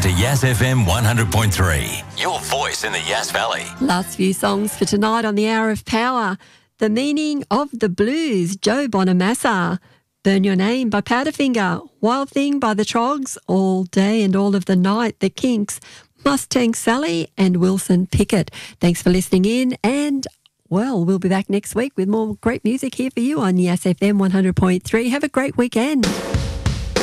to Yas FM 100.3, your voice in the Yas Valley. Last few songs for tonight on the Hour of Power. The Meaning of the Blues, Joe Bonamassa. Burn Your Name by Powderfinger. Wild Thing by the Trogs. All Day and All of the Night, The Kinks. Mustang Sally and Wilson Pickett. Thanks for listening in, and well, we'll be back next week with more great music here for you on Yas FM 100.3. Have a great weekend.